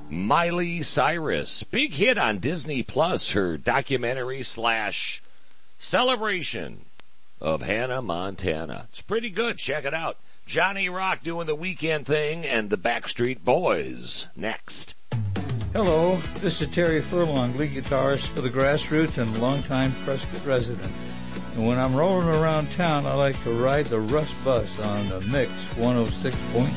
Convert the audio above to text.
Miley Cyrus. Big hit on Disney Plus, her documentary / celebration of Hannah Montana. It's pretty good. Check it out. Johnny Rock doing the Weekend Thing and the Backstreet Boys next. Hello, this is Terry Furlong, lead guitarist for the Grassroots and longtime Prescott resident. And when I'm rolling around town, I like to ride the Russ Bus on the Mix 106.9.